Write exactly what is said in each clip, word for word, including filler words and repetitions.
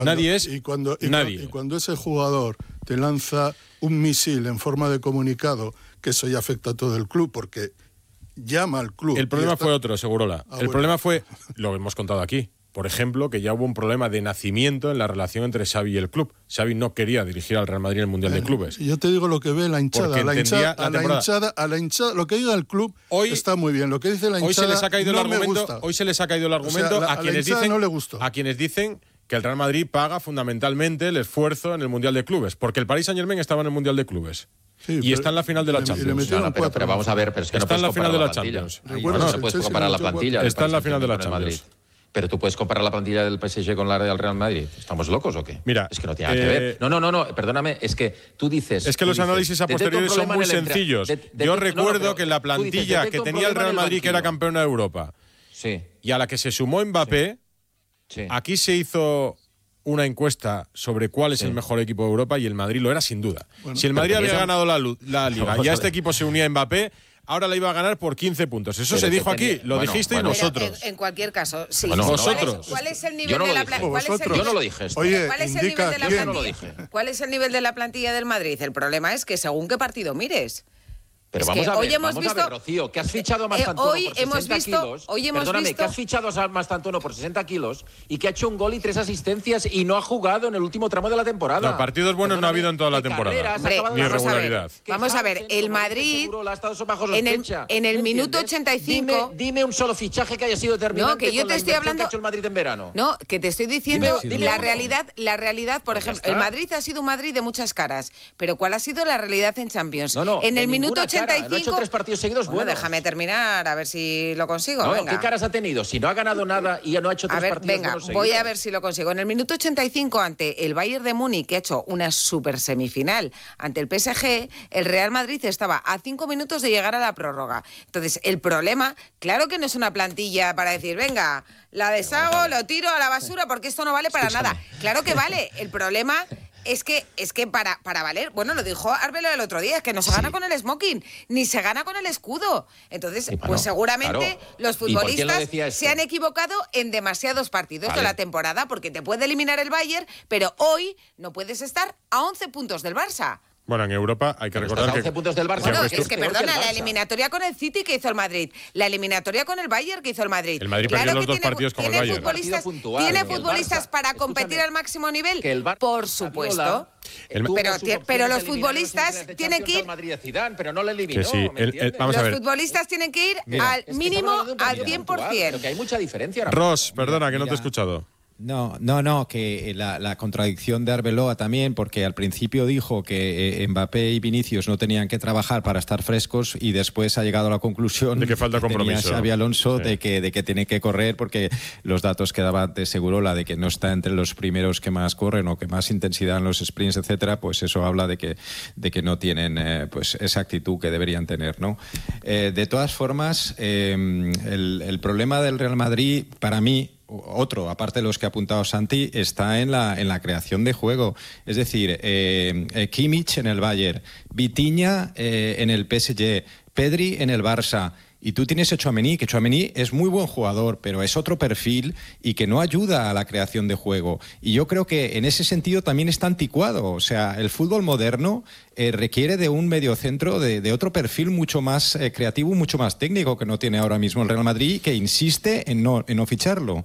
Nadie es y cuando, y nadie. Cu- y cuando ese jugador te lanza un misil en forma de comunicado, que eso ya afecta a todo el club, porque llama al club. El problema está... fue otro, Segurola. Ah, el bueno. problema fue, lo hemos contado aquí, por ejemplo, que ya hubo un problema de nacimiento en la relación entre Xavi y el club. Xavi no quería dirigir al Real Madrid en el Mundial Bueno, de Clubes. Yo te digo lo que ve la hinchada. Porque A la entendía hinchada, la a la temporada. hinchada, a la hinchada, lo que diga el club Hoy- está muy bien. Lo que dice la hinchada Hoy se les ha caído no el me argumento. gusta. Hoy se les ha caído el argumento O sea, la- a a la quienes hinchada dicen no le gustó. a quienes dicen que el Real Madrid paga fundamentalmente el esfuerzo en el Mundial de Clubes, porque el Paris Saint-Germain estaba en el Mundial de Clubes. Sí, y pero- está en la final de la y le- y le Champions. metieron No, no, pero, cuatro. pero vamos a ver, pero es que Está no puedes en la final de la comparar plantilla. Champions. Ahí Bueno, no el se puedes Chelsea comparar la le metió plantilla. cuatro. del Está en la Paris final de la Saint-Germain con el Champions. Madrid. Pero tú puedes comparar la plantilla del P S G con la del Real Madrid. ¿Estamos locos o qué? Mira, es que no tiene nada eh, que ver. No, no, no, no, perdóname, es que tú dices. Es que tú los dices, análisis a detecto un posteriori son problema muy en el entra- sencillos. de- Yo detecto- no, no, recuerdo pero que la tú dices, plantilla detecto que un tenía el problema Real en Madrid, que era banquillo. campeona de Europa, Sí, y a la que se sumó Mbappé, sí. aquí se hizo una encuesta sobre cuál es Sí. el mejor equipo de Europa y el Madrid lo era sin duda. Bueno, si el Madrid pero había tenías a- ganado la, lu- la Liga Vamos y a a este ver. equipo se unía Mbappé, ahora la iba a ganar por quince puntos. Eso Pero se que dijo aquí, tenía- lo bueno, dijisteis bueno. vosotros. En, en cualquier caso, sí. Bueno, ¿Cuál vosotros. es- ¿Cuál es el Yo nivel no de lo la dije. plantilla? ¿Cuál es el Vosotros. Yo no lo nivel- dije esto. Oye, ¿Cuál es el indica nivel de la quién. Yo no lo plantilla? dije. ¿Cuál es el nivel de la plantilla del Madrid? El problema es que según qué partido mires. Pero Es vamos que a ver, hoy hemos vamos visto- a ver, Rocío, que has fichado a Eh, Mastantuono hoy por hemos sesenta visto- kilos. hoy hemos Perdóname, visto- que has fichado a Mastantuono por sesenta kilos y que ha hecho un gol y tres asistencias y no ha jugado en el último tramo de la temporada. No, partidos buenos no ha habido en toda la ¿qué temporada. carreras ha Hombre, acabado de Ni vamos a ver, irregularidad. Que vamos a ver, Hansen, el como dice Madrid seguro, la ha estado bajo en el- sospecha. en el ¿Me minuto entiendes? ochenta y cinco Dime, dime un solo fichaje que haya sido determinante No, que yo con te la estoy inversión hablando- que ha hecho el Madrid en verano. No, que te estoy diciendo Dime- dime la uno. realidad, la realidad, por Pues ya ejemplo, el está. Madrid ha sido un Madrid de muchas caras, pero ¿cuál ha sido la realidad en Champions? No, no, en de el minuto ninguna ochenta y cara. No ha hecho cinco tres partidos seguidos Bueno, buenos. déjame terminar a ver si lo consigo. No, venga. ¿qué caras ha tenido? Si no ha ganado nada y no ha hecho tres A ver, partidos venga, buenos voy a seguidos. ver si lo consigo. En el minuto ochenta y cinco, ante el Bayern de Múnich, que ha hecho una super semifinal ante el P S G, el Real Madrid estaba a cinco minutos de llegar a la prórroga. Entonces, el problema, claro que no es una plantilla para decir, venga, la deshago, lo tiro a la basura, porque esto no vale para nada. Claro que vale. El problema es que, es que para, para valer, bueno, lo dijo Arbelo el otro día, es que no se gana con el smoking, ni se gana con el escudo. Entonces, Sí, bueno, pues seguramente claro. los ¿Y por quién lo futbolistas decía esto? se han equivocado en demasiados partidos Vale. de la temporada, porque te puede eliminar el Bayern, pero hoy no puedes estar a once puntos del Barça. Bueno, en Europa hay que Pero recordar estás a que once puntos del Barça. Bueno, Pero es esto que, es peor que perdona, el la Barça. eliminatoria con el City que hizo el Madrid, la eliminatoria con el Bayern que hizo el Madrid. El Madrid perdió los dos partidos con el tiene Bayern. Futbolistas, Partido puntual, ¿Tiene que el futbolistas Barça- para competir escúchame, al máximo nivel? que el Barça Por Guardiola, supuesto. El- tuvo Pero sus ti- opciones pero los de eliminar futbolistas semifinales de tienen que Champions ir- al Madrid de Zidane, pero no le eliminó. Que sí, ¿me el- el- entiendes? vamos a Los ver. futbolistas tienen que ir Mira. al Es que mínimo estamos hablando de un al partido cien por puntual, cien. pero que hay mucha diferencia. ahora Ross, perdona que no te he Mira. escuchado. No, no, no, que la, la contradicción de Arbeloa también, porque al principio dijo que eh, Mbappé y Vinicius no tenían que trabajar para estar frescos y después ha llegado a la conclusión De que falta tenía compromiso. Xabi Alonso Sí. de que de que tiene que correr porque los datos que daba de Segurola de que no está entre los primeros que más corren o que más intensidad en los sprints, etcétera, pues eso habla de que de que no tienen eh, pues esa actitud que deberían tener, ¿no? Eh, de todas formas, eh, el, el problema del Real Madrid para mí, otro, aparte de los que ha apuntado Santi, está en la, en la creación de juego. Es decir, eh, eh, Kimmich en el Bayern, Vitinha eh, en el P S G, Pedri en el Barça. Y tú tienes a Tchouaméni, que Tchouaméni es muy buen jugador, pero es otro perfil y que no ayuda a la creación de juego. Y yo creo que en ese sentido también está anticuado. O sea, el fútbol moderno eh, requiere de un mediocentro de, de otro perfil mucho más eh, creativo, mucho más técnico que no tiene ahora mismo el Real Madrid, que insiste en no, en no ficharlo.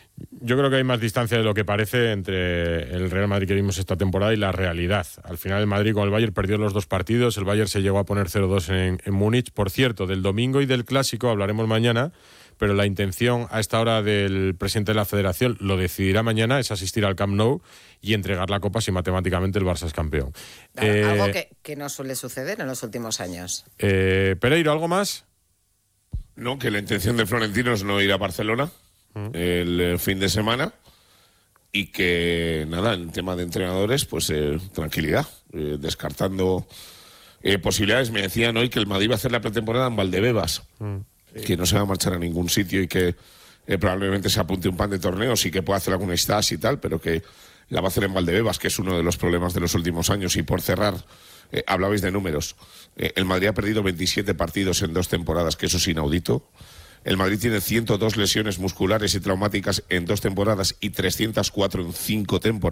Yo creo que hay más distancia de lo que parece entre el Real Madrid que vimos esta temporada y la realidad. Al final el Madrid con el Bayern perdió los dos partidos, el Bayern se llegó a poner cero dos en, en Múnich. Por cierto, del domingo y del Clásico hablaremos mañana, pero la intención a esta hora del presidente de la Federación, lo decidirá mañana, es asistir al Camp Nou y entregar la Copa si matemáticamente el Barça es campeón. Eh, Algo que, que no suele suceder en los últimos años. eh, Pereiro, ¿algo más? No, que la intención de Florentino es no ir a Barcelona el eh, fin de semana y que, nada, en tema de entrenadores, pues eh, tranquilidad, eh, descartando eh, posibilidades. Me decían hoy que el Madrid va a hacer la pretemporada en Valdebebas, que no se va a marchar a ningún sitio y que eh, probablemente se apunte un pan de torneos y que pueda hacer alguna stage y tal, pero que la va a hacer en Valdebebas, que es uno de los problemas de los últimos años. Y por cerrar, eh, hablabais de números. Eh, el Madrid ha perdido veintisiete partidos en dos temporadas, que eso es inaudito. El Madrid tiene ciento dos lesiones musculares y traumáticas en dos temporadas y trescientas cuatro en cinco temporadas.